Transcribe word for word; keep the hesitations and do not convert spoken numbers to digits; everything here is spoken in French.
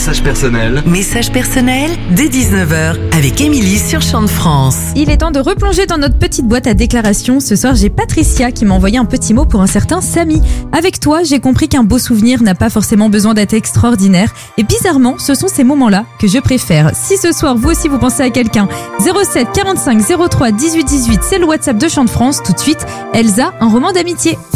message personnel. Message personnel dès dix-neuf heures avec Émilie sur Chant de France. Il est temps de replonger dans notre petite boîte à déclarations. Ce soir, j'ai Patricia qui m'a envoyé un petit mot pour un certain Samy. Avec toi, j'ai compris qu'un beau souvenir n'a pas forcément besoin d'être extraordinaire. Et bizarrement, ce sont ces moments-là que je préfère. Si ce soir, vous aussi, vous pensez à quelqu'un, zéro sept quarante-cinq zéro trois dix-huit dix-huit, c'est le WhatsApp de Chant de France. Tout de suite, Elsa, un roman d'amitié.